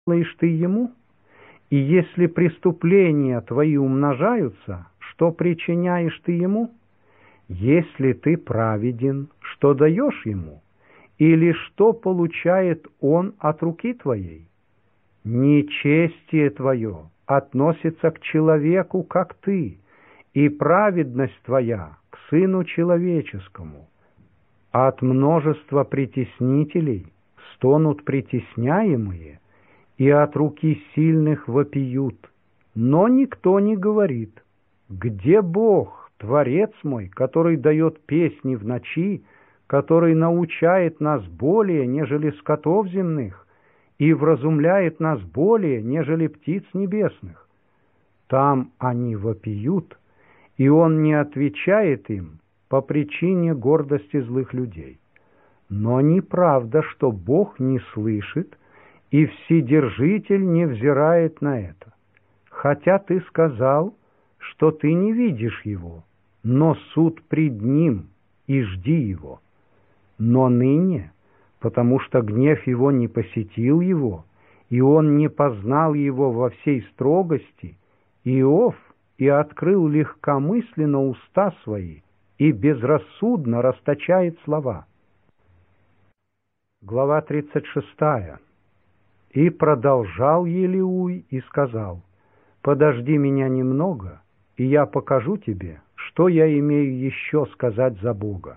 делаешь ты ему? И если преступления твои умножаются, что причиняешь ты ему? Если ты праведен, что даешь ему? Или что получает он от руки твоей? Нечестие твое относится к человеку, как ты, и праведность твоя к сыну человеческому. От множества притеснителей стонут притесняемые, и от руки сильных вопиют, но никто не говорит: где Бог, Творец мой, который дает песни в ночи, который научает нас более, нежели скотов земных, и вразумляет нас более, нежели птиц небесных? Там они вопиют, и он не отвечает им по причине гордости злых людей. Но неправда, что Бог не слышит, и Вседержитель не взирает на это. Хотя ты сказал, что ты не видишь его, но суд пред ним, и жди его. Но ныне, потому что гнев его не посетил его, и он не познал его во всей строгости, Иов и открыл легкомысленно уста свои, и безрассудно расточает слова. Глава 36. И продолжал Елиуй и сказал: подожди меня немного, и я покажу тебе, что я имею еще сказать за Бога.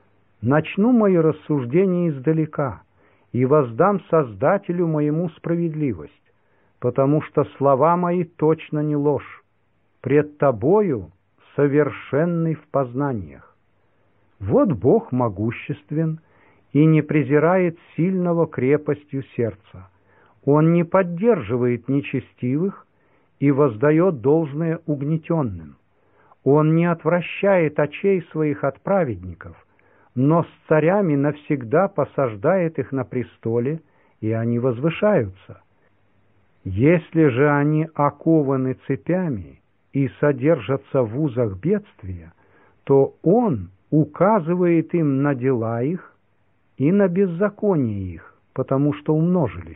Начну мои рассуждения издалека, и воздам Создателю моему справедливость, потому что слова мои точно не ложь, пред тобою совершенный в познаниях. Вот Бог могуществен и не презирает сильного крепостью сердца. Он не поддерживает нечестивых и воздает должное угнетенным. Он не отвращает очей своих от праведников, но с царями навсегда посаждает их на престоле, и они возвышаются. Если же они окованы цепями и содержатся в узах бедствия, то Он указывает им на дела их и на беззаконие их, потому что умножились,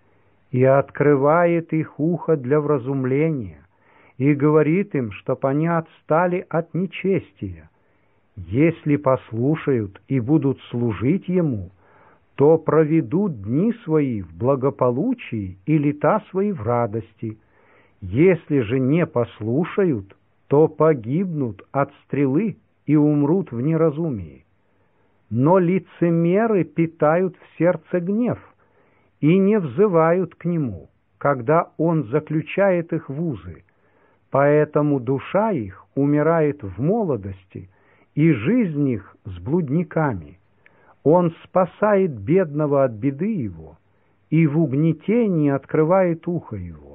и открывает их ухо для вразумления, и говорит им, чтоб они отстали от нечестия. Если послушают и будут служить Ему, то проведут дни свои в благополучии и лета свои в радости. Если же не послушают, то погибнут от стрелы и умрут в неразумии. Но лицемеры питают в сердце гнев и не взывают к Нему, когда Он заключает их в узы. Поэтому душа их умирает в молодости, и жизнь их с блудниками. Он спасает бедного от беды его, и в угнетении открывает ухо его.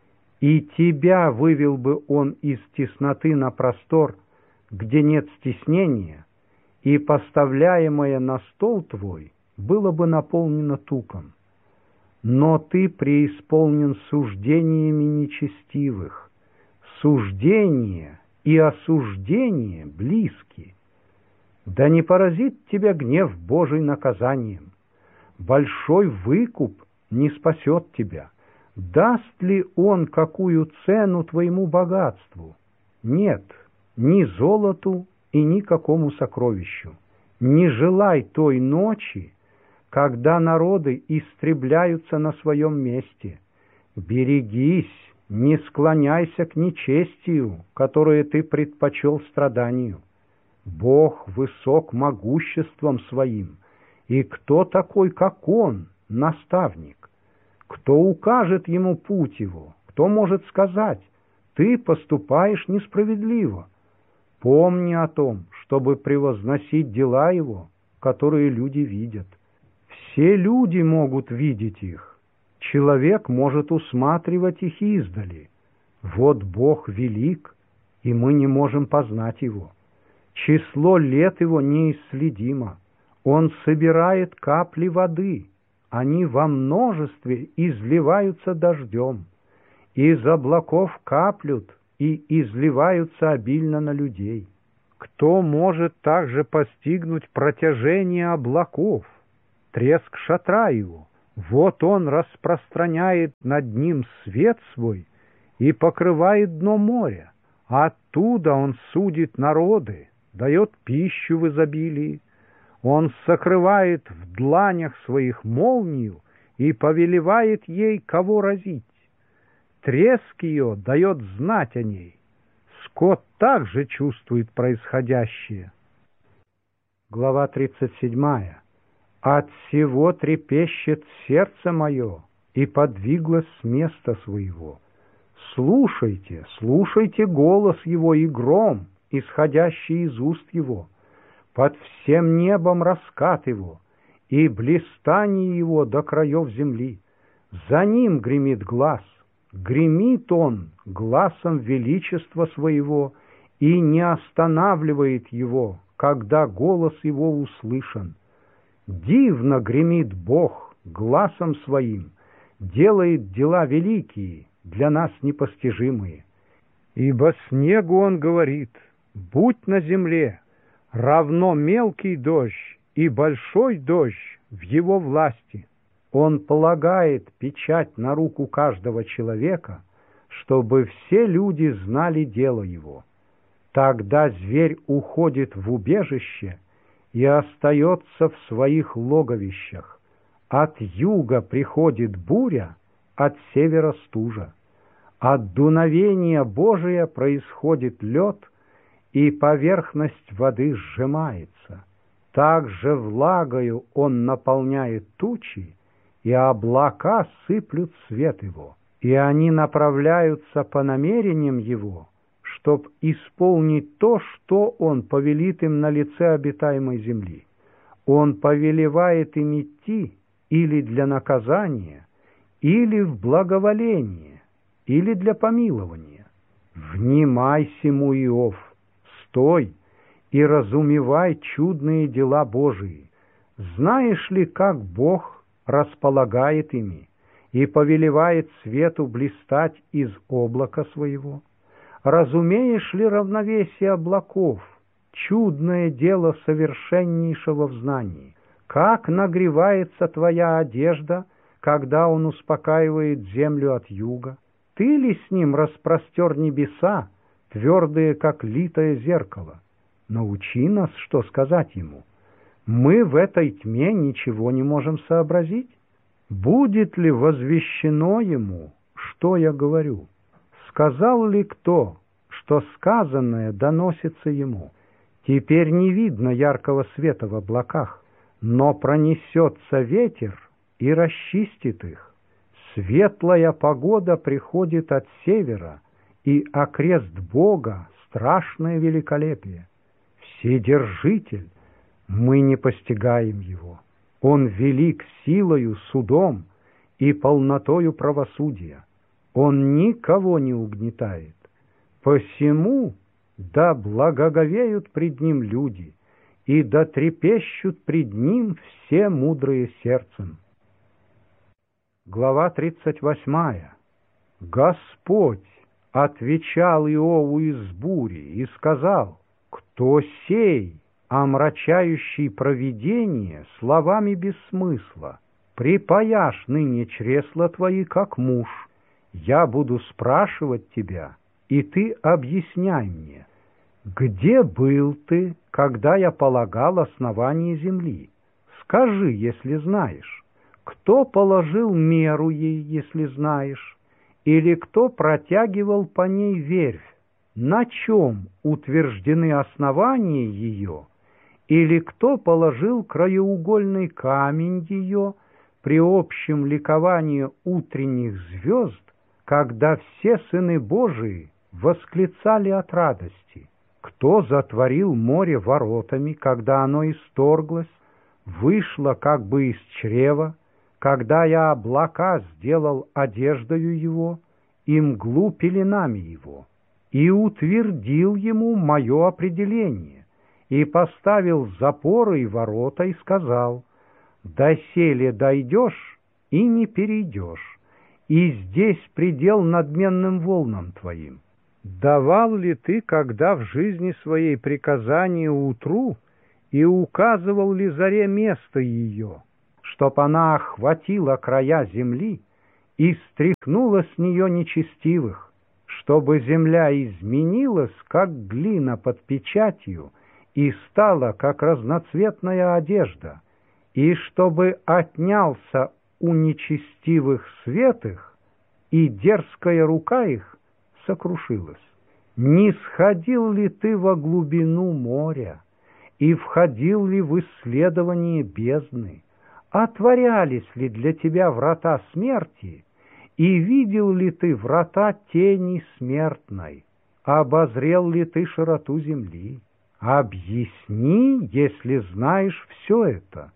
И тебя вывел бы Он из тесноты на простор, где нет стеснения, и поставляемое на стол твой было бы наполнено туком. Но ты преисполнен суждениями нечестивых. Суждение и осуждение близки. Да не поразит тебя гнев Божий наказанием. Большой выкуп не спасет тебя. Даст ли Он какую цену твоему богатству? Нет, ни золоту и ни какому сокровищу. Не желай той ночи, когда народы истребляются на своем месте. Берегись, не склоняйся к нечестию, которое ты предпочел страданию. Бог высок могуществом своим, и кто такой, как Он, наставник? Кто укажет ему путь его? Кто может сказать: ты поступаешь несправедливо? Помни о том, чтобы превозносить дела его, которые люди видят. Все люди могут видеть их. Человек может усматривать их издали. Вот Бог велик, и мы не можем познать Его. Число лет Его неисследимо. Он собирает капли воды. Они во множестве изливаются дождем. Из облаков каплют и изливаются обильно на людей. Кто может также постигнуть протяжение облаков, треск шатра его, Вот он распространяет над ним свет свой и покрывает дно моря. Оттуда он судит народы, дает пищу в изобилии. Он сокрывает в дланях своих молнию и повелевает ей, кого разить. Треск ее дает знать о ней. Скот также чувствует происходящее. Глава 37. От всего трепещет сердце мое и подвиглось с места своего. Слушайте, слушайте голос его и гром, исходящий из уст его. Под всем небом раскат его, и блистание его до краев земли. За ним гремит глас, гремит он гласом величества своего и не останавливает его, когда голос его услышан. Дивно гремит Бог гласом своим, делает дела великие, для нас непостижимые. Ибо снегу он говорит: будь на земле, равно мелкий дождь и большой дождь в его власти. Он полагает печать на руку каждого человека, чтобы все люди знали дело его. Тогда зверь уходит в убежище и остается в своих логовищах. От юга приходит буря, от севера стужа. От дуновения Божия происходит лед, и поверхность воды сжимается. Также влагою он наполняет тучи, и облака сыплют свет его, и они направляются по намерениям его, чтоб исполнить то, что он повелит им на лице обитаемой земли. Он повелевает им идти или для наказания, или в благоволение, или для помилования. Внимай сему, Иов, стой и разумевай чудные дела Божии. Знаешь ли, как Бог располагает ими и повелевает свету блистать из облака своего? Разумеешь ли равновесие облаков, чудное дело совершеннейшего в знании? Как нагревается твоя одежда, когда он успокаивает землю от юга? Ты ли с ним распростер небеса, твердые, как литое зеркало? Научи нас, что сказать ему. Мы в этой тьме ничего не можем сообразить. Будет ли возвещено ему, что я говорю? Сказал ли кто, что сказанное доносится ему? Теперь не видно яркого света в облаках, но пронесется ветер и расчистит их. Светлая погода приходит от севера, и окрест Бога — страшное великолепие. Вседержитель, мы не постигаем его. Он велик силою, судом и полнотою правосудия. Он никого не угнетает. Посему да благоговеют пред ним люди, и да трепещут пред ним все мудрые сердцем. Глава 38. Господь отвечал Иову из бури и сказал: кто сей, омрачающий провидение словами без смысла? Припаяшь ныне чресла твои, как муж. Я буду спрашивать тебя, и ты объясняй мне. Где был ты, когда я полагал основание земли? Скажи, если знаешь. Кто положил меру ей, если знаешь? Или кто протягивал по ней верфь? На чем утверждены основания ее? Или кто положил краеугольный камень ее при общем ликовании утренних звезд, когда все сыны Божии восклицали от радости? Кто затворил море воротами, когда оно исторглось, вышло как бы из чрева, когда я облака сделал одеждою его и мглу пеленами его, и утвердил ему мое определение, и поставил запоры и ворота, и сказал: доселе дойдешь и не перейдешь, и здесь предел надменным волнам твоим. Давал ли ты когда в жизни своей приказание утру, и указывал ли заре место ее, чтоб она охватила края земли и стряхнула с нее нечестивых, чтобы земля изменилась, как глина под печатью, и стала, как разноцветная одежда, и чтобы отнялся у нечестивых свет их, и дерзкая рука их сокрушилась. Не сходил ли ты во глубину моря, и входил ли в исследование бездны? Отворялись ли для тебя врата смерти, и видел ли ты врата тени смертной? Обозрел ли ты широту земли? Объясни, если знаешь все это.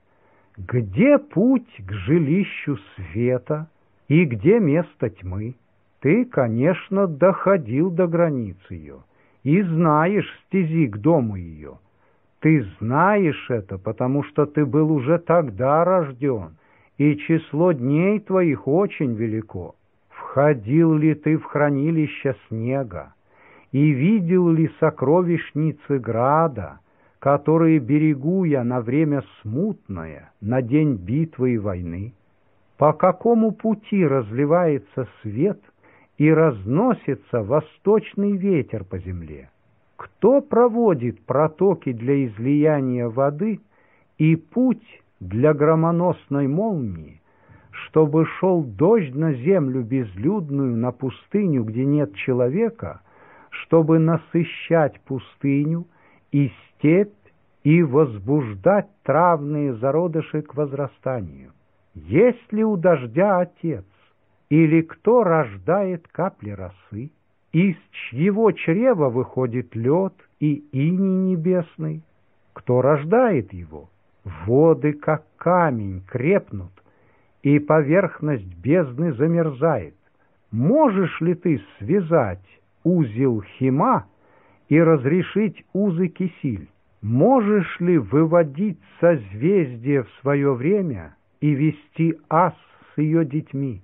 Где путь к жилищу света и где место тьмы? Ты, конечно, доходил до границ ее и знаешь стези к дому ее. Ты знаешь это, потому что ты был уже тогда рожден, и число дней твоих очень велико. Входил ли ты в хранилище снега, и видел ли сокровищницы града, которые берегу я на время смутное, на день битвы и войны? По какому пути разливается свет и разносится восточный ветер по земле? Кто проводит протоки для излияния воды и путь для громоносной молнии, чтобы шел дождь на землю безлюдную, на пустыню, где нет человека, чтобы насыщать пустыню и степь и возбуждать травные зародыши к возрастанию? Есть ли у дождя отец, или кто рождает капли росы? Из чьего чрева выходит лед и иней небесный? Кто рождает его? Воды, как камень, крепнут, и поверхность бездны замерзает. Можешь ли ты связать узел Хима и разрешить узы Кисиль? Можешь ли выводить созвездие в свое время и вести ас с ее детьми?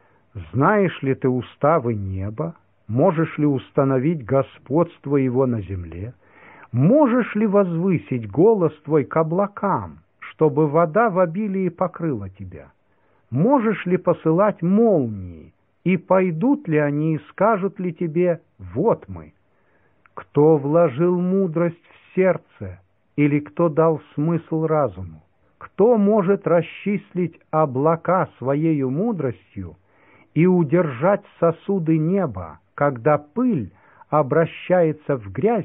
Знаешь ли ты уставы неба? Можешь ли установить господство его на земле? Можешь ли возвысить голос твой к облакам, чтобы вода в обилии покрыла тебя? Можешь ли посылать молнии, и пойдут ли они и скажут ли тебе: вот мы? Кто вложил мудрость в сердце, или кто дал смысл разуму? Кто может расчислить облака своею мудростью и удержать сосуды неба, когда пыль обращается в грязь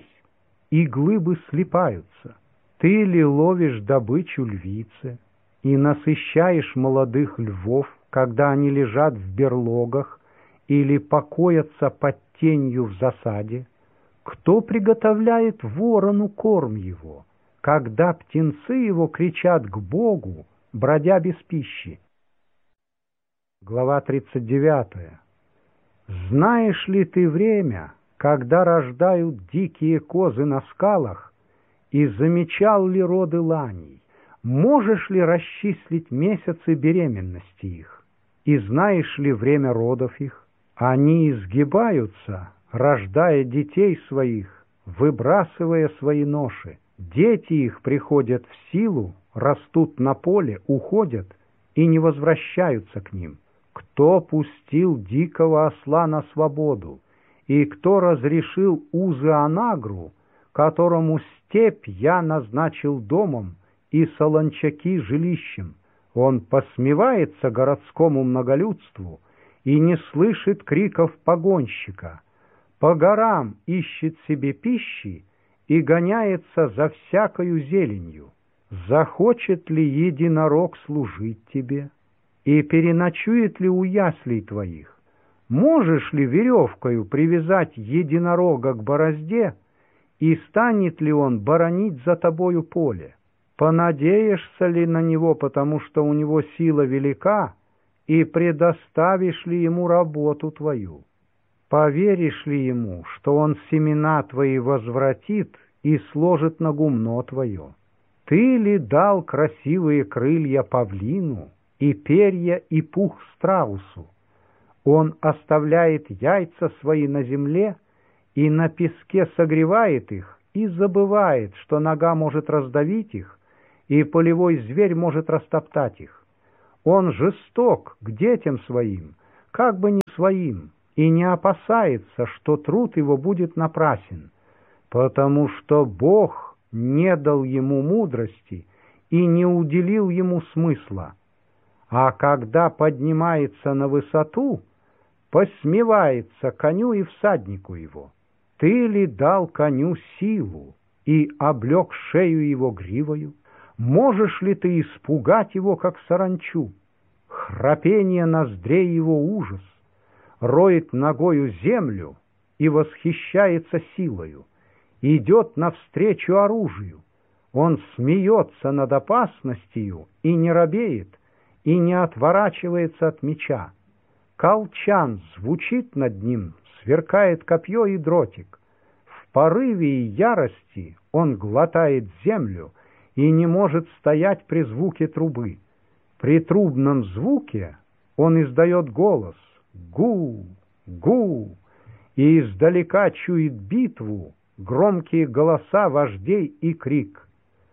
и глыбы слипаются? Ты ли ловишь добычу львицы и насыщаешь молодых львов, когда они лежат в берлогах или покоятся под тенью в засаде? Кто приготовляет ворону корм его, когда птенцы его кричат к Богу, бродя без пищи? Глава 39. Знаешь ли ты время, когда рождают дикие козы на скалах, и замечал ли роды ланей? Можешь ли расчислить месяцы беременности их? И знаешь ли время родов их? Они изгибаются, рождая детей своих, выбрасывая свои ноши. Дети их приходят в силу, растут на поле, уходят и не возвращаются к ним. Кто пустил дикого осла на свободу, и кто разрешил узы Анагру, которому степь я назначил домом и солончаки жилищем? Он посмевается городскому многолюдству и не слышит криков погонщика. По горам ищет себе пищи и гоняется за всякою зеленью. Захочет ли единорог служить тебе? И переночует ли у яслей твоих? Можешь ли веревкою привязать единорога к борозде, и станет ли он боронить за тобою поле? Понадеешься ли на него, потому что у него сила велика, и предоставишь ли ему работу твою? Поверишь ли ему, что он семена твои возвратит и сложит на гумно твое? Ты ли дал красивые крылья павлину, и перья, и пух страусу? Он оставляет яйца свои на земле, и на песке согревает их, и забывает, что нога может раздавить их, и полевой зверь может растоптать их. Он жесток к детям своим, как бы не своим, и не опасается, что труд его будет напрасен, потому что Бог не дал ему мудрости и не уделил ему смысла. А когда поднимается на высоту, посмевается коню и всаднику его. Ты ли дал коню силу и облег шею его гривою? Можешь ли ты испугать его, как саранчу? Храпение ноздрей его ужас, роет ногою землю и восхищается силою, идет навстречу оружию. Он смеется над опасностью и не робеет, и не отворачивается от меча. Колчан звучит над ним, сверкает копье и дротик. В порыве и ярости он глотает землю и не может стоять при звуке трубы. При трубном звуке он издает голос «гу, гу», и издалека чует битву, громкие голоса вождей и крик.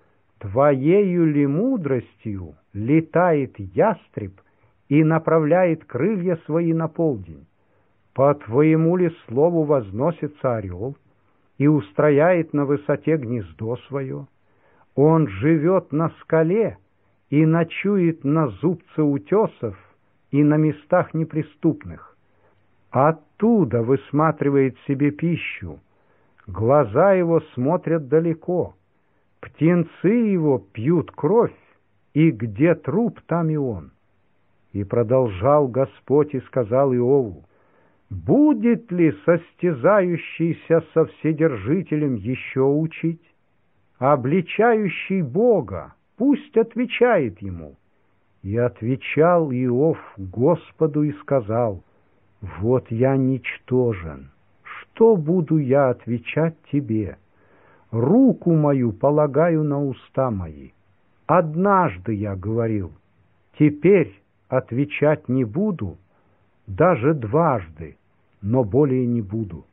Твоею ли мудростью летает ястреб и направляет крылья свои на полдень? По твоему ли слову возносится орел и устрояет на высоте гнездо свое? Он живет на скале и ночует на зубце утесов и на местах неприступных. Оттуда высматривает себе пищу, глаза его смотрят далеко, птенцы его пьют кровь, и где труп, там и он. И продолжал Господь и сказал Иову: будет ли состязающийся со Вседержителем еще учить? Обличающий Бога пусть отвечает ему. И отвечал Иов Господу и сказал: вот я ничтожен, что буду я отвечать тебе? Руку мою полагаю на уста мои. Однажды я говорил, теперь отвечать не буду, даже дважды, но более не буду.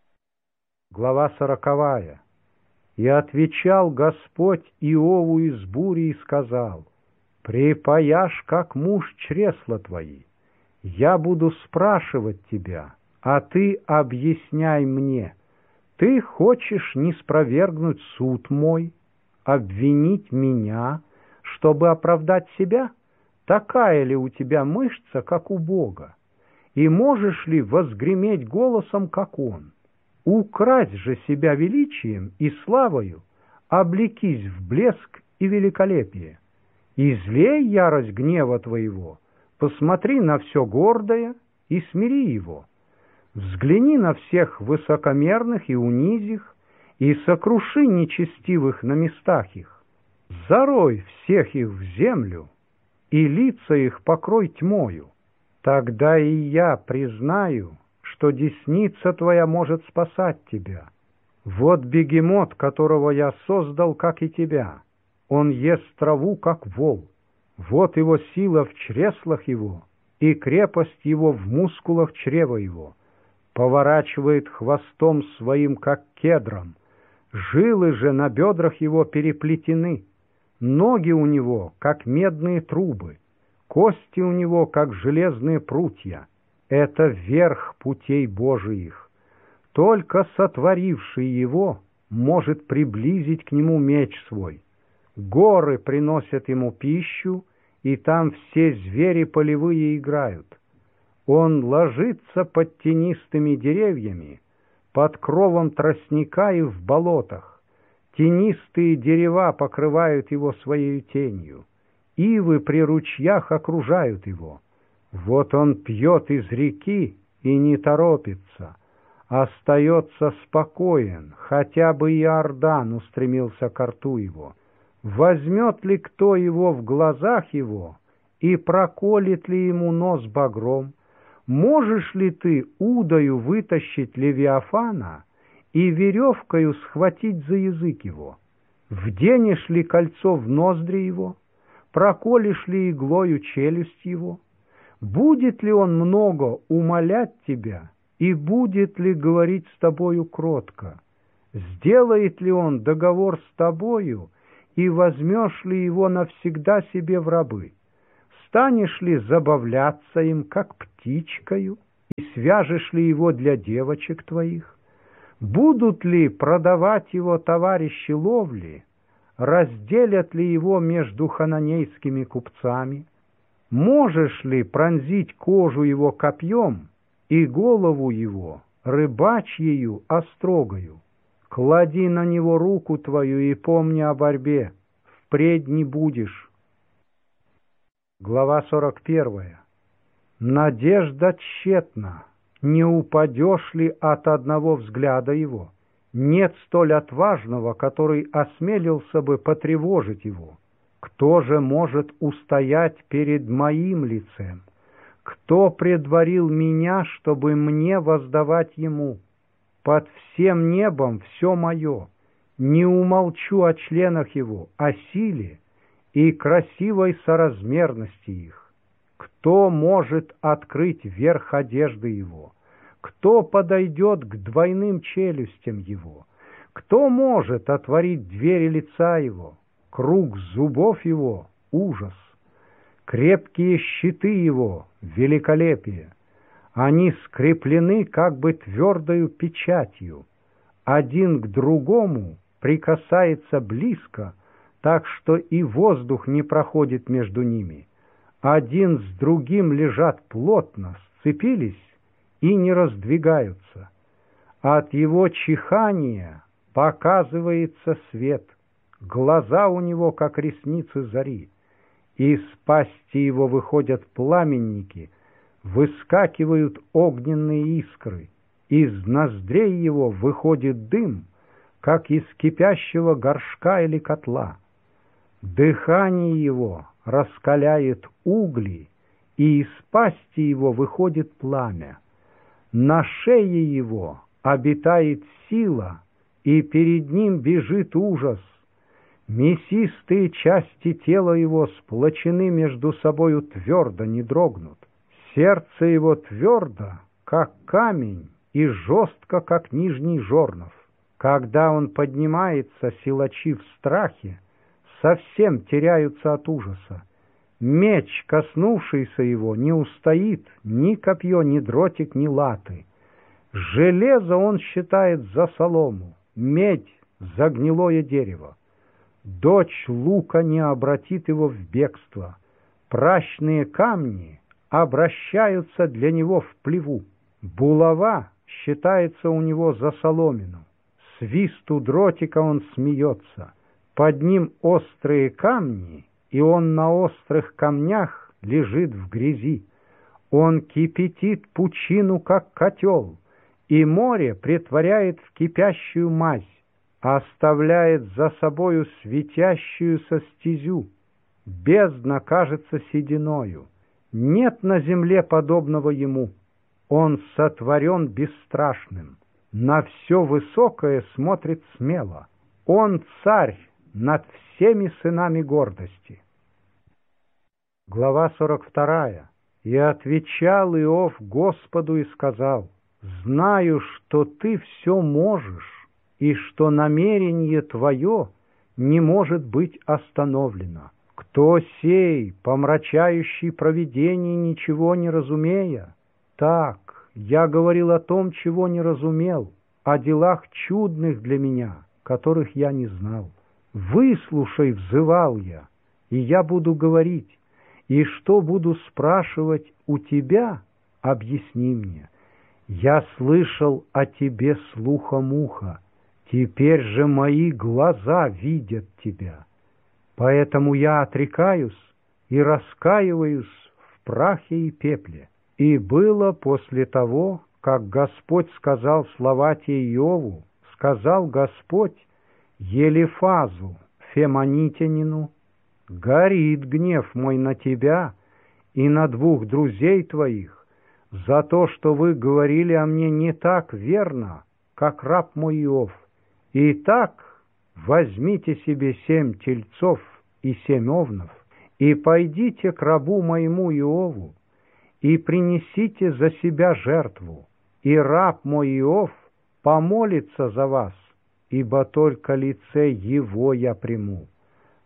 Глава 40. И отвечал Господь Иову из бури и сказал: припаяшь, как муж, чресла твои. Я буду спрашивать тебя, а ты объясняй мне. Ты хочешь ниспровергнуть суд мой, обвинить меня, чтобы оправдать себя? Такая ли у тебя мышца, как у Бога? И можешь ли возгреметь голосом, как Он? Укрась же себя величием и славою, облекись в блеск и великолепие. Излей ярость гнева твоего, посмотри на все гордое и смири его. Взгляни на всех высокомерных и унизи их, и сокруши нечестивых на местах их. Зарой всех их в землю, и лица их покрой тьмою. Тогда и я признаю, что десница твоя может спасать тебя. Вот бегемот, которого я создал, как и тебя. Он ест траву, как вол. Вот его сила в чреслах его, и крепость его в мускулах чрева его. Поворачивает хвостом своим, как кедром. Жилы же на бедрах его переплетены. Ноги у него, как медные трубы. Кости у него, как железные прутья. Это верх путей Божиих. Только сотворивший его может приблизить к нему меч свой. Горы приносят ему пищу, и там все звери полевые играют. Он ложится под тенистыми деревьями, под кровом тростника и в болотах. Тенистые дерева покрывают его своей тенью. Ивы при ручьях окружают его. Вот он пьет из реки и не торопится, остается спокоен, хотя бы и Иордан устремился ко рту его. Возьмет ли кто его в глазах его и проколет ли ему нос багром? Можешь ли ты удою вытащить Левиафана и веревкою схватить за язык его? Вденешь ли кольцо в ноздри его? Проколешь ли иглою челюсть его? Будет ли он много умолять тебя, и будет ли говорить с тобою кротко? Сделает ли он договор с тобою, и возьмешь ли его навсегда себе в рабы? станешь ли забавляться им, как птичкою, и свяжешь ли его для девочек твоих? Будут ли продавать его товарищи ловли? Разделят ли его между хананейскими купцами? Можешь ли пронзить кожу его копьем и голову его рыбачьею острогою? Клади на него руку твою и помни о борьбе, впредь не будешь. Глава 41. Надежда тщетна, не упадешь ли от одного взгляда его? Нет столь отважного, который осмелился бы потревожить его. Кто же может устоять перед моим лицем? Кто предварил меня, чтобы мне воздавать ему? Под всем небом все мое. Не умолчу о членах его, о силе и красивой соразмерности их. Кто может открыть верх одежды его? Кто подойдет к двойным челюстям его? Кто может отворить двери лица его? Круг зубов его — ужас. Крепкие щиты его — великолепие. Они скреплены как бы твердою печатью. Один к другому прикасается близко, так что и воздух не проходит между ними. Один с другим лежат плотно, сцепились и не раздвигаются. От его чихания показывается свет, глаза у него, как ресницы зари. Из пасти его выходят пламенники, выскакивают огненные искры, из ноздрей его выходит дым, как из кипящего горшка или котла. Дыхание его раскаляет угли, и из пасти его выходит пламя. На шее его обитает сила, и перед ним бежит ужас. Мясистые части тела его сплочены между собою твердо, не дрогнут. Сердце его твердо, как камень, и жестко, как нижний жорнов. Когда он поднимается, силачи в страхе совсем теряются от ужаса. Меч, коснувшийся его, не устоит ни копье, ни дротик, ни латы. Железо он считает за солому, медь за гнилое дерево. Дочь лука не обратит его в бегство. Пращные камни обращаются для него в плеву. Булава считается у него за соломину. Свисту дротика он смеется. Под ним острые камни, и он на острых камнях лежит в грязи. Он кипятит пучину, как котел, и море претворяет в кипящую мазь, оставляет за собою светящуюся стезю. Бездна кажется сединою. Нет на земле подобного ему. Он сотворен бесстрашным. На все высокое смотрит смело. Он царь над всеми сынами гордости. Глава 42. И отвечал Иов Господу и сказал: знаю, что ты все можешь, и что намерение твое не может быть остановлено. Кто сей, помрачающий провидение, ничего не разумея? Так, я говорил о том, чего не разумел, о делах чудных для меня, которых я не знал. Выслушай, взывал я, и я буду говорить, и что буду спрашивать у тебя, объясни мне. Я слышал о тебе слухом уха, теперь же мои глаза видят тебя. Поэтому я отрекаюсь и раскаиваюсь в прахе и пепле. И было после того, как Господь сказал слова те Иову, сказал Господь Елифазу, Фемонитянину: горит гнев мой на тебя и на двух друзей твоих за то, что вы говорили о мне не так верно, как раб мой Иов. Итак, возьмите себе 7 тельцов и 7 овнов, и пойдите к рабу моему Иову, и принесите за себя жертву, и раб мой Иов помолится за вас, ибо только лице его я приму.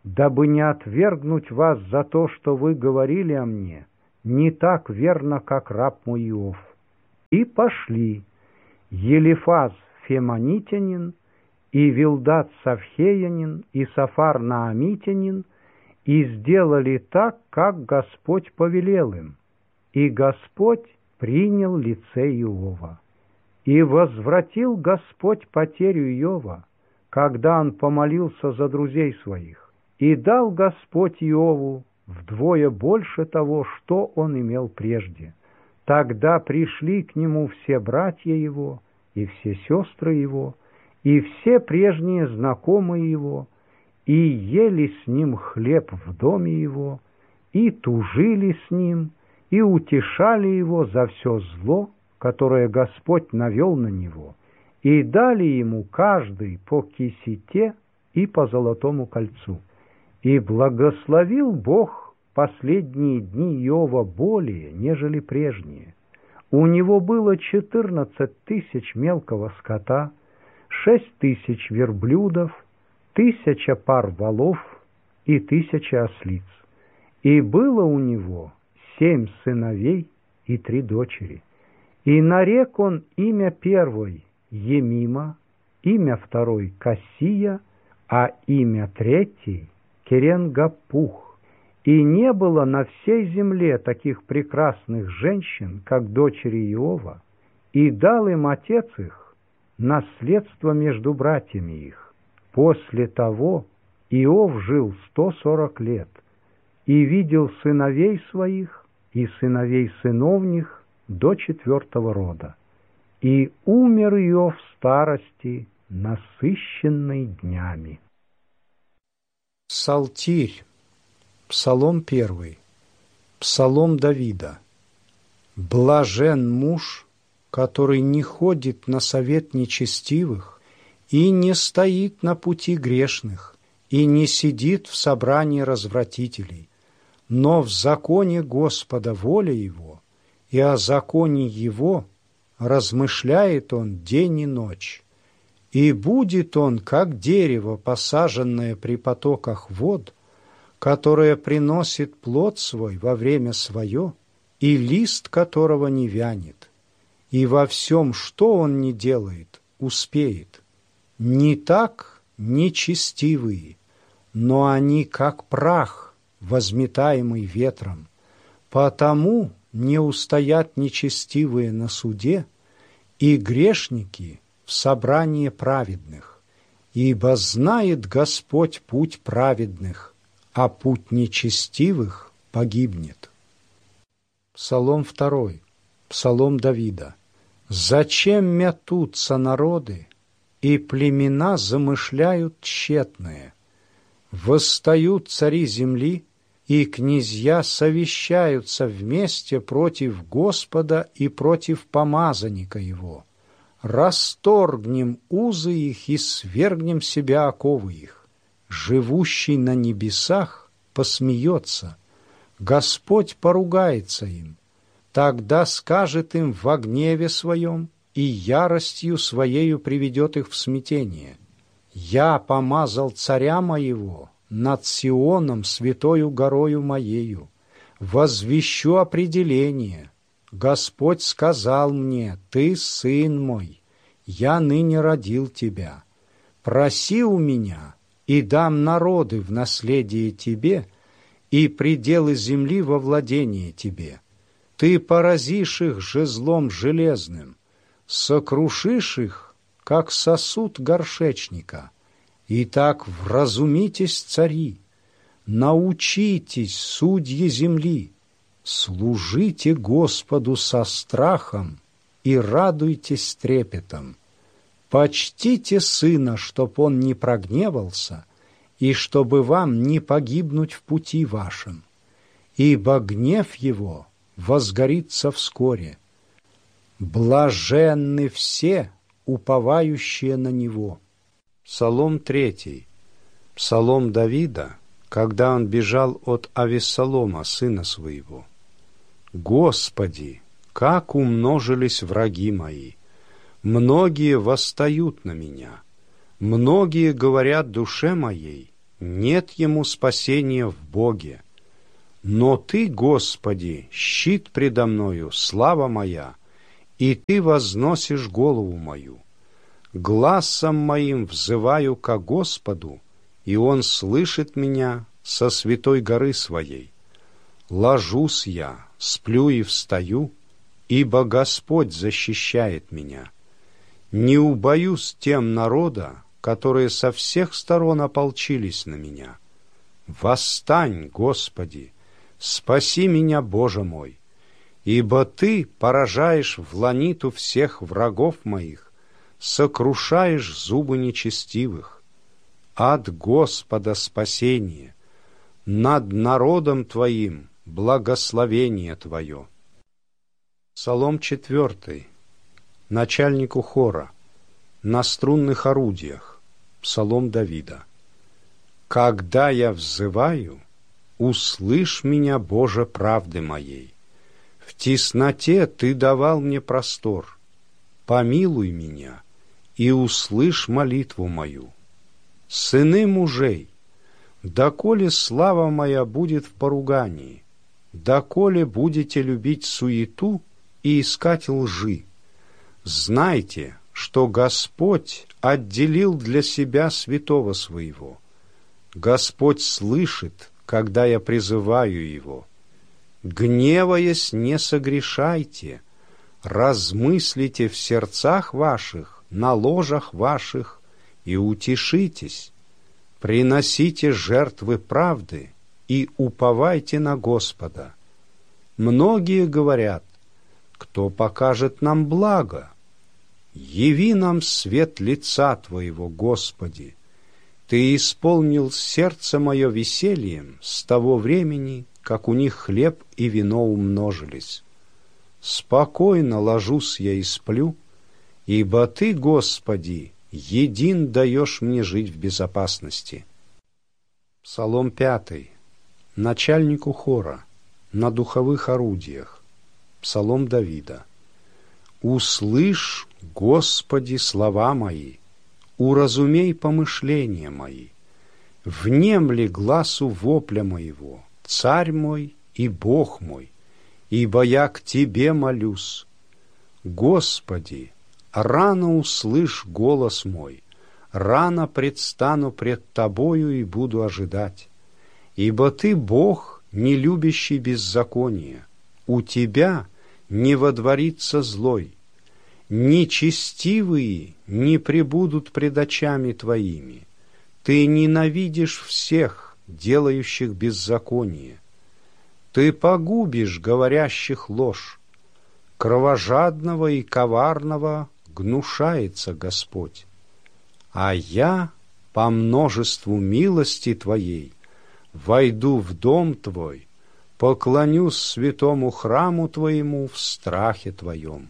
дабы не отвергнуть вас за то, что вы говорили о мне, не так верно, как раб мой Иов. И пошли Елифаз Фемонитянин, и Вилдат Савхеянин, и Сафар Наамитянин, и сделали так, как Господь повелел им, и Господь принял лице Иова. И возвратил Господь потерю Иова, когда он помолился за друзей своих, и дал Господь Иову вдвое больше того, что он имел прежде. Тогда пришли к нему все братья его, и все сестры его, и все прежние знакомые его, и ели с ним хлеб в доме его, и тужили с ним, и утешали его за все зло, которое Господь навел на него, и дали ему каждый по кисете и по золотому кольцу. И благословил Бог последние дни Иова более, нежели прежние. У него было 14 тысяч мелкого скота, 6 тысяч верблюдов, 1000 пар волов и 1000 ослиц. И было у него 7 сыновей и 3 дочери. И нарек он имя первой Емима, имя второй Кассия, а имя третьей Керенгапух. И не было на всей земле таких прекрасных женщин, как дочери Иова, и дал им отец их наследство между братьями их. После того Иов жил 140 лет, и видел сыновей своих и сыновей сыновних до 4-го рода. И умер Иов в старости, насыщенной днями. Псалтирь. Псалом 1. Псалом Давида. Блажен муж, который не ходит на совет нечестивых и не стоит на пути грешных, и не сидит в собрании развратителей, но в законе Господа воля его, и о законе его размышляет он день и ночь. И будет он, как дерево, посаженное при потоках вод, которое приносит плод свой во время свое, и лист которого не вянет. И во всем, что он ни делает, успеет. Не так нечестивые, но они, как прах, возметаемый ветром. Потому не устоят нечестивые на суде, и грешники в собрании праведных. Ибо знает Господь путь праведных, а путь нечестивых погибнет. Псалом 2. Псалом Давида. Зачем мятутся народы, и племена замышляют тщетное? Восстают цари земли, и князья совещаются вместе против Господа и против помазанника его. Расторгнем узы их и свергнем себя оковы их. Живущий на небесах посмеется, Господь поругается им. Тогда скажет им во гневе своем, и яростью своею приведет их в смятение. Я помазал царя моего над Сионом, святою горою моею. Возвещу определение. Господь сказал мне: ты сын мой, я ныне родил тебя. Проси у меня, и дам народы в наследие тебе, и пределы земли во владение тебе. Ты поразишь их жезлом железным, сокрушишь их, как сосуд горшечника. Итак, вразумитесь, цари, научитесь, судьи земли, служите Господу со страхом и радуйтесь с трепетом. Почтите сына, чтоб он не прогневался, и чтобы вам не погибнуть в пути вашем, ибо гнев его возгорится вскоре. Блаженны все, уповающие на него. Псалом 3. Псалом Давида, когда он бежал от Авессалома, сына своего. Господи, как умножились враги мои! Многие восстают на меня. Многие говорят душе моей: нет ему спасения в Боге. Но Ты, Господи, щит предо мною, слава моя, и Ты возносишь голову мою. Гласом моим взываю ко Господу, и Он слышит меня со святой горы Своей. Ложусь я, сплю и встаю, ибо Господь защищает меня. Не убоюсь тем народа, которые со всех сторон ополчились на меня. Восстань, Господи, спаси меня, Боже мой, ибо Ты поражаешь в ланиту всех врагов моих, сокрушаешь зубы нечестивых. От Господа спасение, над народом Твоим благословение Твое. Псалом 4. Начальнику хора. На струнных орудиях. Псалом Давида. Когда я взываю, услышь меня, Боже, правды моей. В тесноте Ты давал мне простор. Помилуй меня и услышь молитву мою. Сыны мужей, доколе слава моя будет в поругании, доколе будете любить суету и искать лжи. Знайте, что Господь отделил для себя святого своего. Господь слышит, когда я призываю Его. Гневаясь, не согрешайте, размыслите в сердцах ваших, на ложах ваших, и утешитесь. Приносите жертвы правды и уповайте на Господа. Многие говорят: кто покажет нам благо? Яви нам свет лица Твоего, Господи. Ты исполнил сердце мое весельем с того времени, как у них хлеб и вино умножились. Спокойно ложусь я и сплю, ибо Ты, Господи, един даешь мне жить в безопасности. Псалом 5. Начальнику хора. На духовых орудиях. Псалом Давида. Услышь, Господи, слова мои, уразумей помышления мои. Внемли гласу вопля моего, Царь мой и Бог мой, ибо я к Тебе молюсь. Господи, рано услышь голос мой, рано предстану пред Тобою и буду ожидать. Ибо Ты Бог, не любящий беззакония, у Тебя не водворится злой, нечестивые не пребудут пред очами Твоими. Ты ненавидишь всех, делающих беззаконие. Ты погубишь говорящих ложь. Кровожадного и коварного гнушается Господь. А я по множеству милости Твоей войду в дом Твой, поклонюсь святому храму Твоему в страхе Твоем.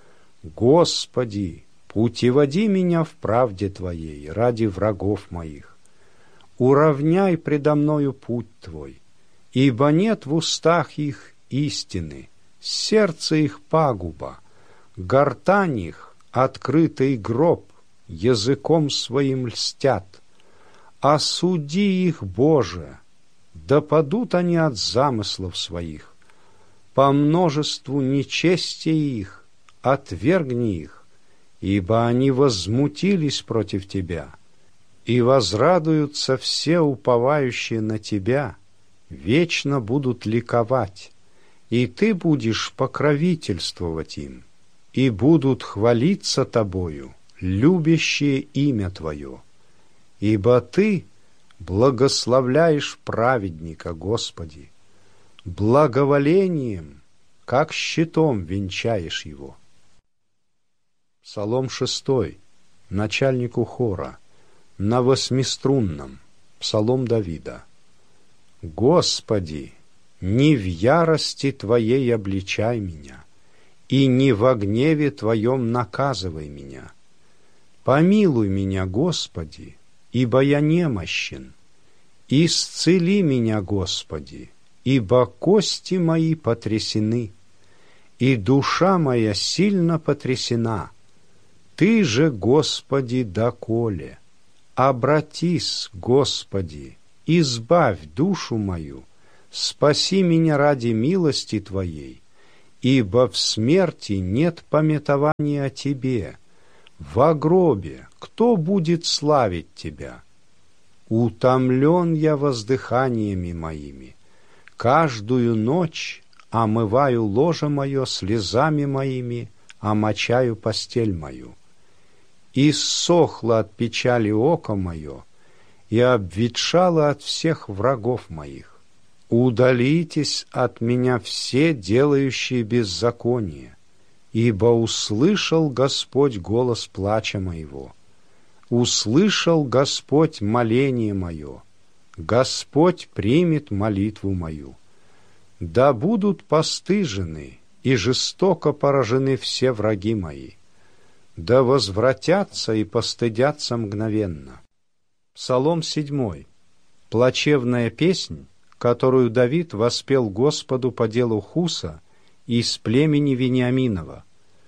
Господи, путеводи меня в правде Твоей ради врагов моих. Уравняй предо мною путь Твой, ибо нет в устах их истины, сердце их пагуба, гортань их открытый гроб, языком своим льстят. Осуди их, Боже, да падут они от замыслов своих. По множеству нечестия их отвергни их, ибо они возмутились против Тебя, и возрадуются все уповающие на Тебя, вечно будут ликовать, и Ты будешь покровительствовать им, и будут хвалиться Тобою, любящие имя Твое, ибо Ты благословляешь праведника, Господи, благоволением, как щитом венчаешь его. Псалом 6. Начальнику хора. На восьмиструнном. Псалом Давида. Господи, не в ярости Твоей обличай меня, и не во гневе Твоем наказывай меня. Помилуй меня, Господи, ибо я немощен. Исцели меня, Господи, ибо кости мои потрясены, и душа моя сильно потрясена. Ты же, Господи, доколе? Обратись, Господи, избавь душу мою, спаси меня ради милости Твоей, ибо в смерти нет памятования о Тебе. Во гробе кто будет славить Тебя? Утомлен я воздыханиями моими, каждую ночь омываю ложе мое слезами моими, омочаю постель мою. Иссохло от печали око мое, и обветшало от всех врагов моих. Удалитесь от меня все, делающие беззаконие, ибо услышал Господь голос плача моего. Услышал Господь моление мое, Господь примет молитву мою. Да будут постыжены и жестоко поражены все враги мои, да возвратятся и постыдятся мгновенно. Псалом 7. Плачевная песнь, которую Давид воспел Господу по делу Хуса из племени Вениаминова.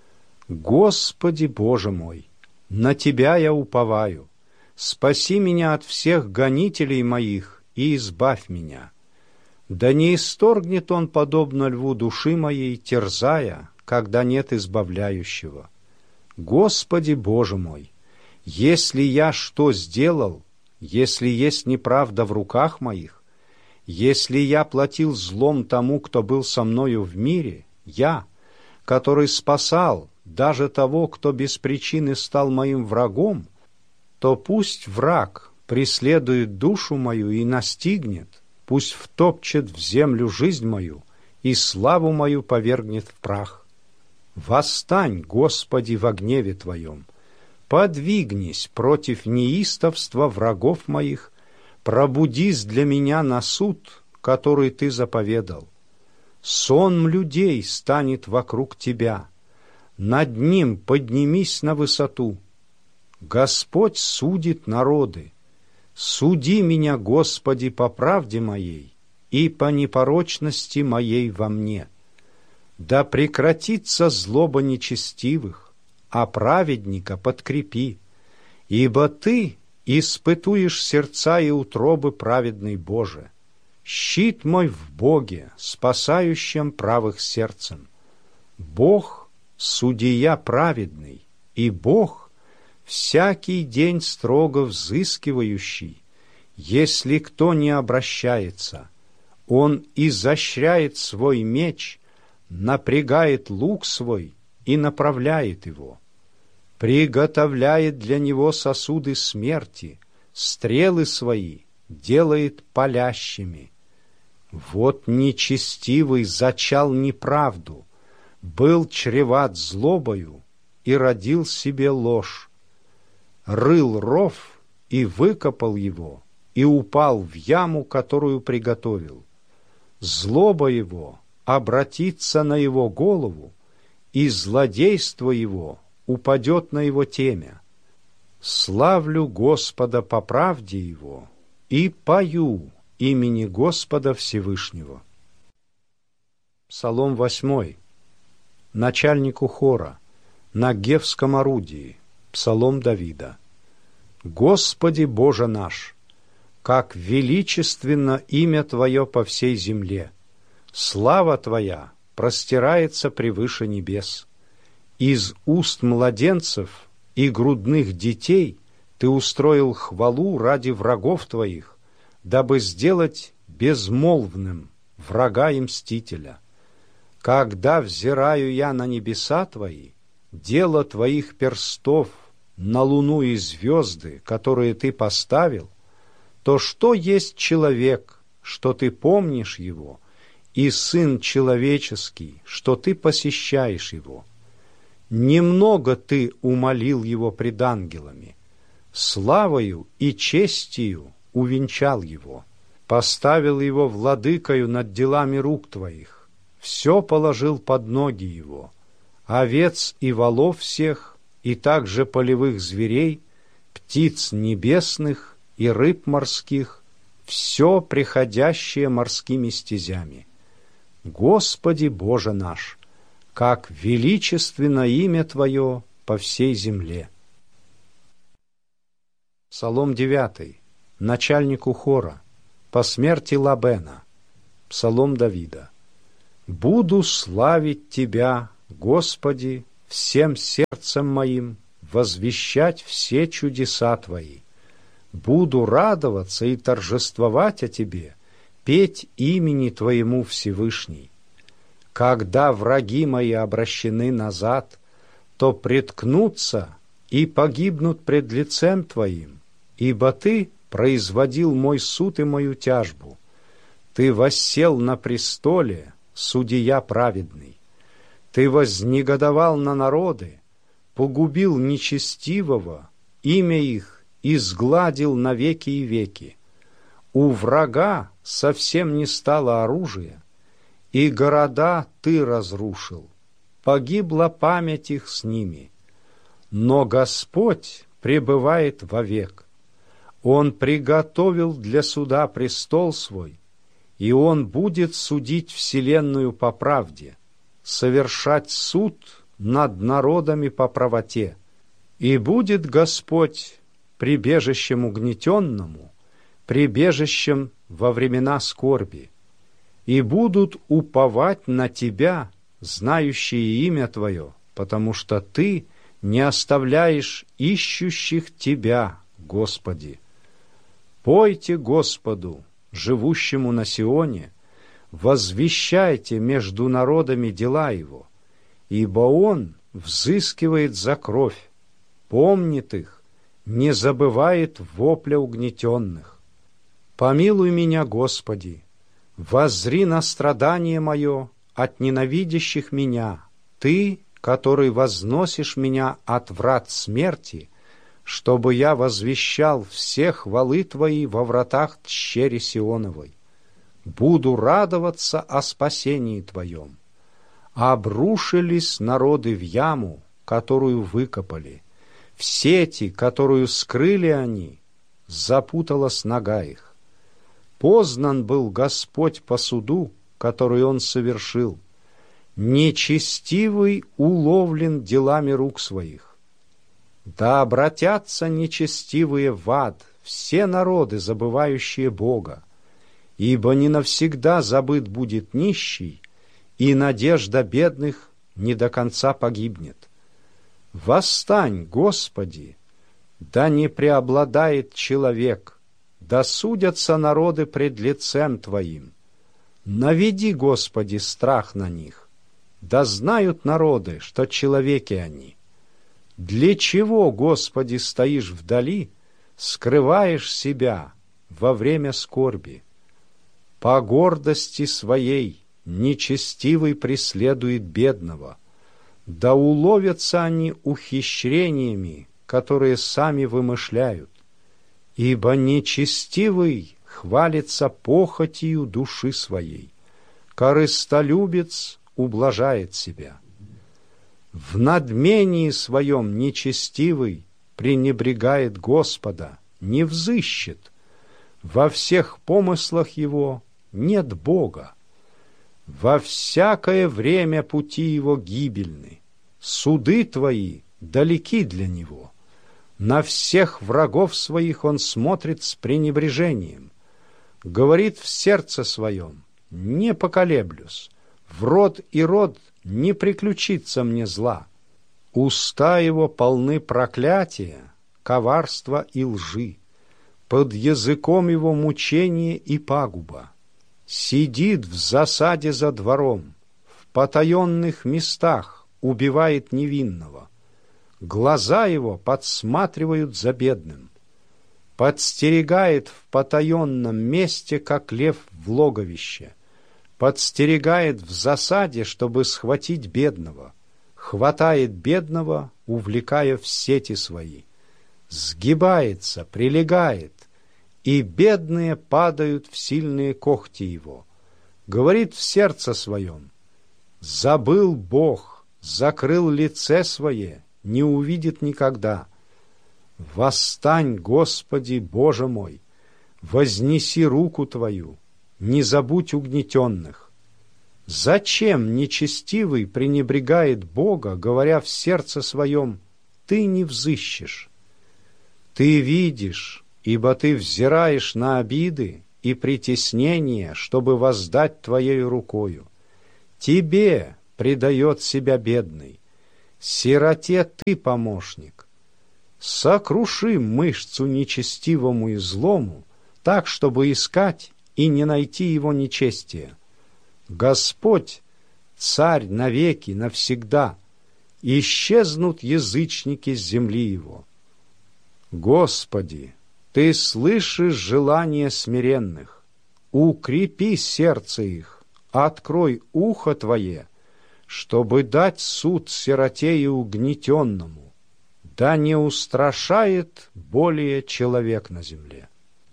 Господи Боже мой, на Тебя я уповаю, спаси меня от всех гонителей моих и избавь меня. Да не исторгнет он, подобно льву, души моей, терзая, когда нет избавляющего. Господи Боже мой, если я что сделал, если есть неправда в руках моих, если я платил злом тому, кто был со мною в мире, я, который спасал даже того, кто без причины стал моим врагом, то пусть враг преследует душу мою и настигнет, пусть втопчет в землю жизнь мою и славу мою повергнет в прах. Восстань, Господи, во гневе Твоем, подвигнись против неистовства врагов моих, пробудись для меня на суд, который Ты заповедал. Сон людей станет вокруг Тебя, над ним поднимись на высоту. Господь судит народы. Суди меня, Господи, по правде моей и по непорочности моей во мне. Да прекратится злоба нечестивых, а праведника подкрепи, ибо Ты испытуешь сердца и утробы праведный Боже. Щит мой в Боге, спасающем правых сердцем. Бог — судья праведный, и Бог — всякий день строго взыскивающий. Если кто не обращается, он изощряет свой меч, напрягает лук свой и направляет его. Приготовляет для него сосуды смерти, стрелы свои делает палящими. Вот нечестивый зачал неправду, был чреват злобою и родил себе ложь. Рыл ров и выкопал его, и упал в яму, которую приготовил. Злоба его обратится на его голову, и злодейство его упадет на его темя. Славлю Господа по правде его и пою имени Господа Всевышнего. Псалом 8. Начальнику хора, на гевском орудии, псалом Давида. Господи Боже наш, как величественно имя Твое по всей земле! Слава Твоя простирается превыше небес. Из уст младенцев и грудных детей Ты устроил хвалу ради врагов Твоих, дабы сделать безмолвным врага и мстителя. Когда взираю я на небеса Твои, дело Твоих перстов, на луну и звезды, которые Ты поставил, то что есть человек, что Ты помнишь его, и сын человеческий, что Ты посещаешь его? Немного Ты умолил его пред ангелами, славою и честью увенчал его, поставил его владыкою над делами рук Твоих, все положил под ноги его, овец и волов всех, и также полевых зверей, птиц небесных и рыб морских, все приходящее морскими стезями. Господи Боже наш, как величественно имя Твое по всей земле. Псалом 9. Начальнику хора, по смерти Лабена. Псалом Давида. «Буду славить Тебя, Господи, всем сердцем моим, возвещать все чудеса Твои. Буду радоваться и торжествовать о Тебе, петь имени Твоему Всевышний. Когда враги мои обращены назад, то приткнутся и погибнут пред лицем Твоим, ибо Ты производил мой суд и мою тяжбу. Ты воссел на престоле, судия праведный. Ты вознегодовал на народы, погубил нечестивого, имя их изгладил навеки и веки. У врага совсем не стало оружия, и города ты разрушил, погибла память их с ними. Но Господь пребывает вовек. Он приготовил для суда престол свой, и Он будет судить вселенную по правде, совершать суд над народами по правоте. И будет Господь прибежищем угнетенному, прибежищем во времена скорби, и будут уповать на Тебя, знающие имя Твое, потому что Ты не оставляешь ищущих Тебя, Господи. Пойте Господу, живущему на Сионе, возвещайте между народами дела Его, ибо Он взыскивает за кровь, помнит их, не забывает вопля угнетенных. Помилуй меня, Господи, воззри на страдание мое от ненавидящих меня, Ты, который возносишь меня от врат смерти, чтобы я возвещал все хвалы Твои во вратах тщери Сионовой. Буду радоваться о спасении Твоем. Обрушились народы в яму, которую выкопали, в сети, которую скрыли они, запуталась нога их. Познан был Господь по суду, который Он совершил. Нечестивый уловлен делами рук своих. Да обратятся нечестивые в ад, все народы, забывающие Бога, ибо не навсегда забыт будет нищий, и надежда бедных не до конца погибнет. Восстань, Господи, да не преобладает человек, да судятся народы пред лицем Твоим. Наведи, Господи, страх на них, да знают народы, что человеки они. Для чего, Господи, стоишь вдали, скрываешь себя во время скорби? По гордости своей нечестивый преследует бедного, да уловятся они ухищрениями, которые сами вымышляют, ибо нечестивый хвалится похотью души своей, корыстолюбец ублажает себя. В надмении своем нечестивый пренебрегает Господа, не взыщет. Во всех помыслах его нет Бога. Во всякое время пути его гибельны. Суды Твои далеки для него. На всех врагов своих он смотрит с пренебрежением. Говорит в сердце своем: не поколеблюсь. В род и род не приключится мне зла. Уста его полны проклятия, коварства и лжи. Под языком его мучение и пагуба. Сидит в засаде за двором, в потаенных местах убивает невинного. Глаза его подсматривают за бедным. Подстерегает в потаенном месте, как лев в логовище. Подстерегает в засаде, чтобы схватить бедного, хватает бедного, увлекая в сети свои, сгибается, прилегает, и бедные падают в сильные когти его. Говорит в сердце своем: забыл Бог, закрыл лице свое, не увидит никогда. Восстань, Господи, Боже мой, вознеси руку Твою, не забудь угнетенных. Зачем нечестивый пренебрегает Бога, говоря в сердце своем: ты не взыщешь? Ты видишь, ибо ты взираешь на обиды и притеснение, чтобы воздать Твоей рукою. Тебе предает себя бедный, сироте Ты помощник. Сокруши мышцу нечестивому и злому, так, чтобы искать и не найти его нечестия. Господь, Царь навеки, навсегда, исчезнут язычники с земли его. Господи, Ты слышишь желания смиренных, укрепи сердце их, открой ухо Твое, чтобы дать суд сироте и угнетенному, да не устрашает более человек на земле.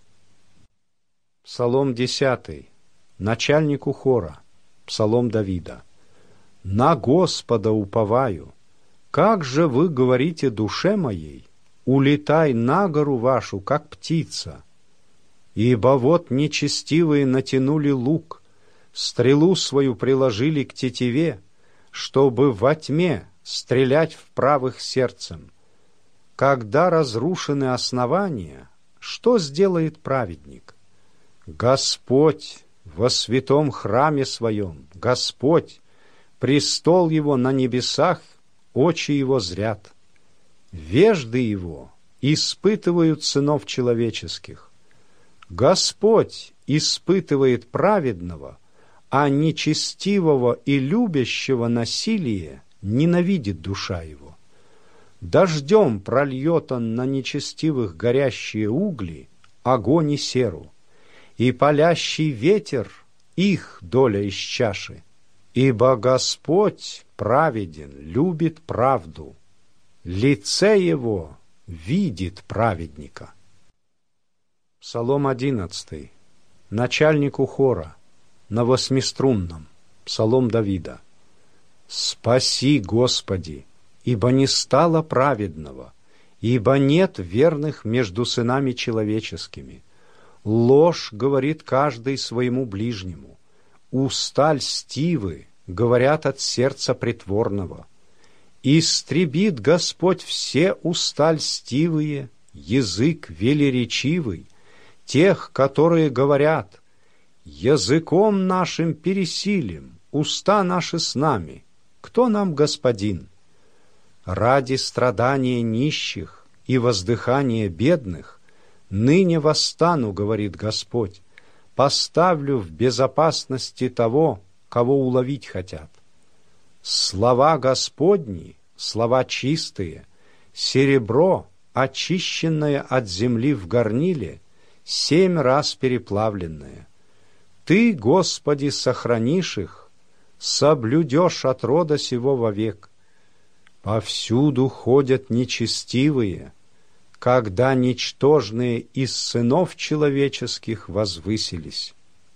Псалом 10. Начальнику хора. Псалом Давида. На Господа уповаю. Как же вы говорите душе моей, улетай на гору вашу, как птица. Ибо вот нечестивые натянули лук, стрелу свою приложили к тетиве, чтобы во тьме стрелять в правых сердцем. Когда разрушены основания, что сделает праведник? Господь во святом храме своем, Господь, престол его на небесах, очи его зрят. Вежды его испытывают сынов человеческих. Господь испытывает праведного, а нечестивого и любящего насилие ненавидит душа его. Дождем прольет он на нечестивых горящие угли, огонь и серу, и палящий ветер их доля из чаши. Ибо Господь праведен, любит правду, лице его видит праведника. Псалом 11. Начальнику хора, на восьмиструнном, Псалом Давида. Спаси, Господи, ибо не стало праведного, ибо нет верных между сынами человеческими. Ложь говорит каждый своему ближнему, уста льстивы говорят от сердца притворного. Истребит Господь все уста льстивые, язык велеречивый, тех, которые говорят: языком нашим пересилим, уста наши с нами, кто нам господин? Ради страдания нищих и воздыхания бедных ныне восстану, говорит Господь, поставлю в безопасности того, кого уловить хотят. Слова Господни, слова чистые, серебро, очищенное от земли в горниле, 7 раз переплавленное. Ты, Господи, сохранишь их, соблюдешь от рода сего вовек. Повсюду ходят нечестивые, когда ничтожные из сынов человеческих возвысились.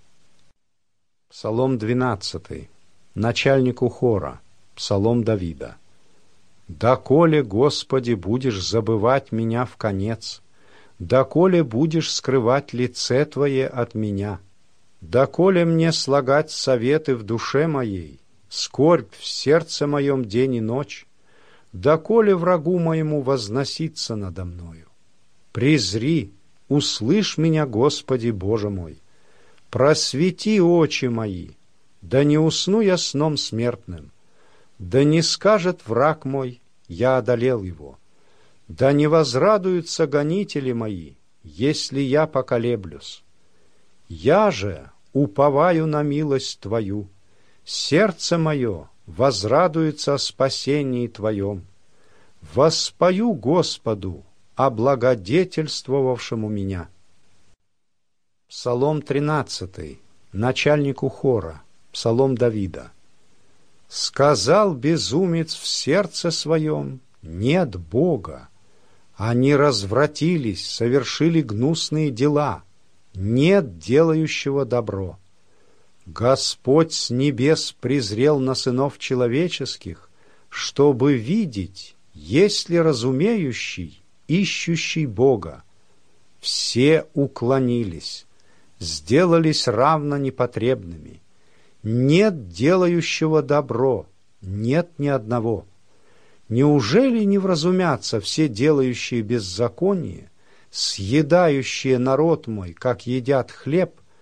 Псалом 12. Начальнику хора. Псалом Давида. «Доколе, Господи, будешь забывать меня в конец, доколе будешь скрывать лице Твое от меня, доколе мне слагать советы в душе моей, скорбь в сердце моем день и ночь, доколе врагу моему возноситься надо мною. Презри, услышь меня, Господи, Боже мой, просвети очи мои, да не усну я сном смертным, да не скажет враг мой, я одолел его, да не возрадуются гонители мои, если я поколеблюсь. Я же уповаю на милость Твою, сердце мое возрадуется о спасении Твоем. Воспою Господу, облагодетельствовавшему меня». Псалом 13. Начальнику хора. Псалом Давида. «Сказал безумец в сердце своем: нет Бога. Они развратились, совершили гнусные дела, нет делающего добро. Господь с небес презрел на сынов человеческих, чтобы видеть, есть ли разумеющий, ищущий Бога. Все уклонились, сделались равно непотребными. Нет делающего добро, нет ни одного. Неужели не вразумятся все делающие беззаконие, съедающие народ мой, как едят хлеб,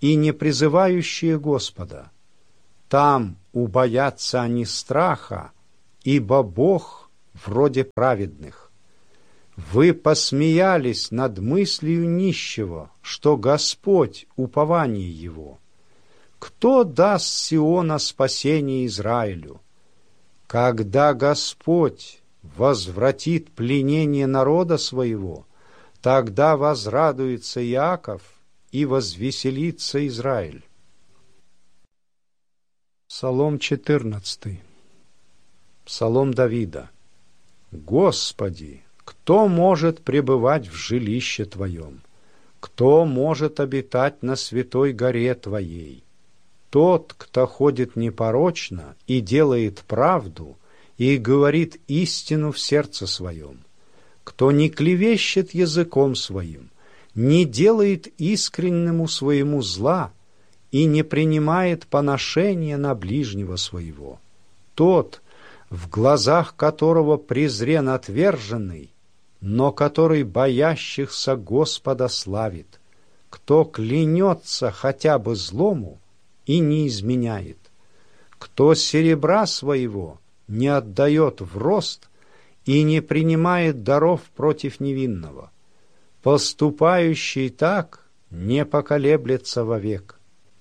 и не призывающие Господа. Там убоятся они страха, ибо Бог вроде праведных. Вы посмеялись над мыслью нищего, что Господь — упование его. Кто даст с Сиона спасение Израилю? Когда Господь возвратит пленение народа своего, тогда возрадуется Иаков и возвеселится Израиль. Псалом 14. Псалом Давида. Господи, кто может пребывать в жилище Твоем? Кто может обитать на святой горе Твоей? Тот, кто ходит непорочно и делает правду, и говорит истину в сердце своем, кто не клевещет языком своим, не делает искреннему своему зла и не принимает поношения на ближнего своего, тот, в глазах которого презрен отверженный, но который боящихся Господа славит, кто клянется хотя бы злому и не изменяет, кто серебра своего не отдает в рост и не принимает даров против невинного, поступающий так не поколеблется вовек.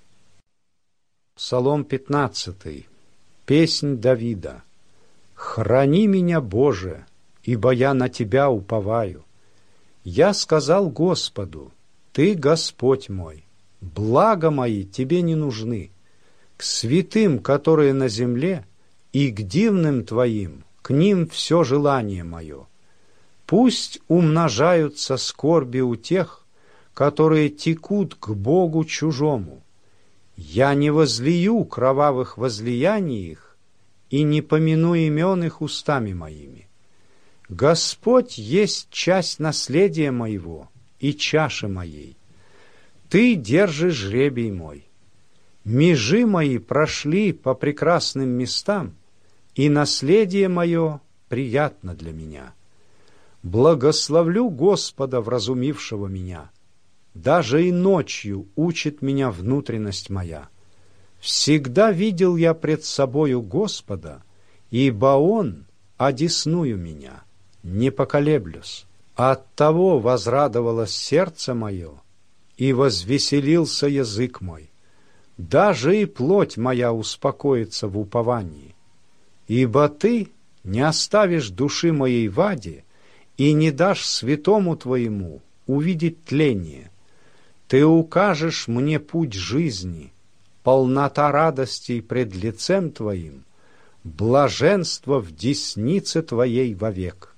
Псалом 15. Песнь Давида. «Храни меня, Боже, ибо я на Тебя уповаю. Я сказал Господу: Ты Господь мой, блага мои Тебе не нужны. К святым, которые на земле, и к дивным Твоим, к ним все желание мое. Пусть умножаются скорби у тех, которые текут к Богу чужому. Я не возлию кровавых возлияний их и не помяну имен их устами моими. Господь есть часть наследия моего и чаши моей. Ты держишь жребий мой. Межи мои прошли по прекрасным местам, и наследие мое приятно для меня. Благословлю Господа, вразумившего меня. Даже и ночью учит меня внутренность моя. Всегда видел я пред собою Господа, ибо Он одесную меня, не поколеблюсь. Оттого возрадовалось сердце мое, и возвеселился язык мой. Даже и плоть моя успокоится в уповании. Ибо Ты не оставишь души моей в аде и не дашь святому Твоему увидеть тление. Ты укажешь мне путь жизни, полнота радостей пред лицем Твоим, блаженство в деснице Твоей вовек.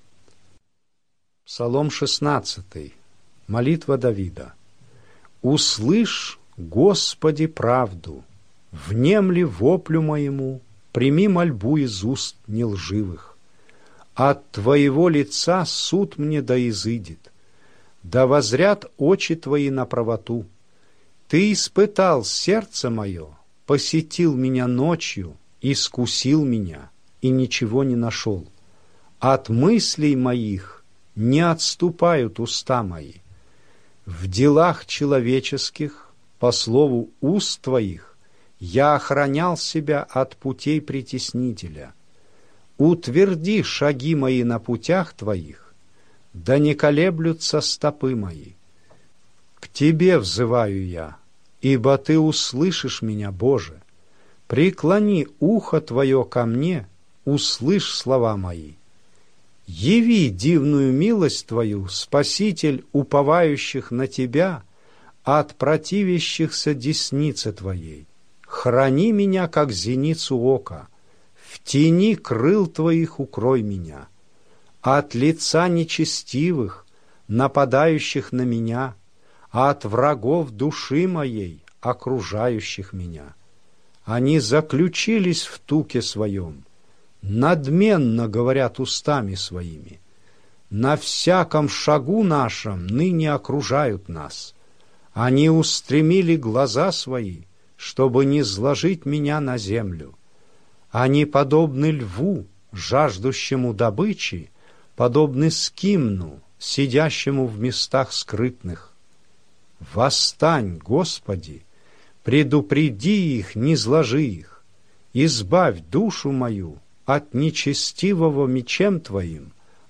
Псалом 16. Молитва Давида. Услышь, Господи, правду, внемли воплю моему, прими мольбу из уст нелживых. От Твоего лица суд мне да изыдет, да возрят очи Твои на правоту. Ты испытал сердце мое, посетил меня ночью, искусил меня, и ничего не нашел. От мыслей моих не отступают уста мои. В делах человеческих, по слову уст Твоих, я охранял себя от путей притеснителя. Утверди шаги мои на путях Твоих, да не колеблются стопы мои. К Тебе взываю я, ибо Ты услышишь меня, Боже. Преклони ухо Твое ко мне, услышь слова мои. Яви дивную милость Твою, Спаситель уповающих на Тебя, от противящихся деснице Твоей. Храни меня, как зеницу ока, в тени крыл Твоих укрой меня. От лица нечестивых, нападающих на меня, от врагов души моей, окружающих меня. Они заключились в туке своем, надменно говорят устами своими. На всяком шагу нашем ныне окружают нас. Они устремили глаза свои, чтобы не сложить меня на землю. Они подобны льву, жаждущему добычи, подобны скимну, сидящему в местах скрытных. Восстань, Господи, Предупреди их, не зложи их, избавь душу мою от нечестивого мечем Твоим,